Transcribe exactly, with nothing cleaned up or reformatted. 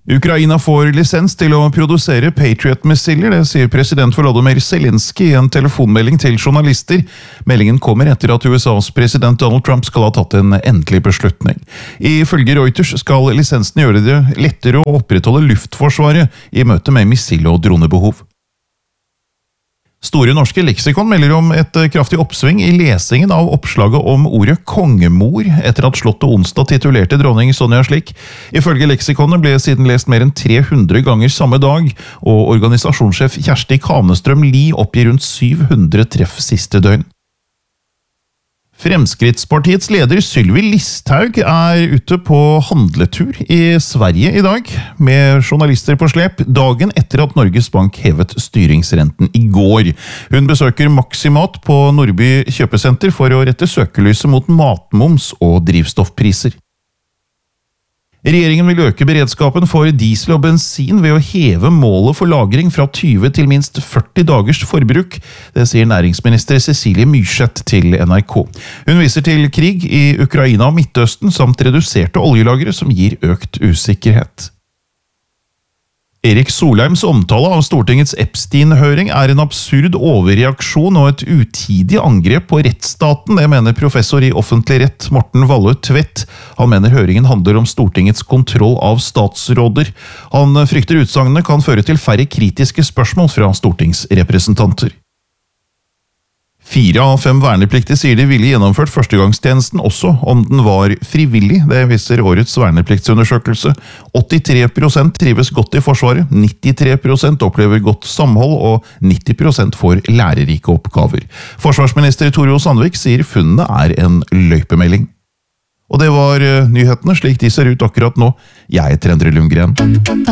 Ukraina får lisens til å produsere Patriot-missiler, det sier president Volodymyr Zelensky i en telefonmelding til journalister. Meldingen kommer etter at U S A's president Donald Trump skal ha tatt en endelig beslutning. Ifølge Reuters skal lisensen gjøre det lettere å opprettholde luftforsvaret i møte med missil- og dronebehov. Store norske leksikon melder om et kraftig oppsving i lesingen av oppslaget om ordet kongemor, etter at Slottet onsdag titulerte dronning Sonja slik. Ifølge leksikonet ble siden lest mer enn tre hundre ganger samme dag, og organisasjonssjef Kjersti Kanestrøm Li oppgir rundt syv hundre treff siste døgn. Fremskrittspartiets leder Sylvi Listhaug er ute på handletur i Sverige i dag, med journalister på slep, dagen etter at Norges Bank hevet styringsrenten i går. Hun besøker Maximat på Nordby kjøpesenter for å rette søkelyset mot matmoms og drivstoffpriser. Regjeringen vil øke beredskapen for diesel og bensin ved å heve målet for lagring fra tyve til minst førti dagers forbruk. Det sier næringsminister Cecilie Myrseth til N R K. Hun viser til krig i Ukraina og Midtøsten samt reduserte oljelagre som gir økt usikkerhet. Erik Solheims omtale av Stortingets Epstein-høring er en absurd overreaksjon og et utidig angrep på rettsstaten, det mener professor i offentlig rett Morten Valle Tvedt. Han mener høringen handler om Stortingets kontroll av statsråder. Han frykter utsagnene kan føre til færre kritiske spørsmål fra stortingsrepresentanter. Fire av fem vernepliktige sier de ville gjennomført førstegangstjenesten også om den var frivillig, det viser årets vernepliktsundersøkelse. åttitre prosent trives godt i Forsvaret, nittitre prosent opplever godt samhold og nitti prosent får lærerike oppgaver. Forsvarsminister Tore O. Sandvik sier funnene er en løypemelding. Og det var nyhetene slik de ser ut akkurat nå. Jeg heter Endre Lundgren.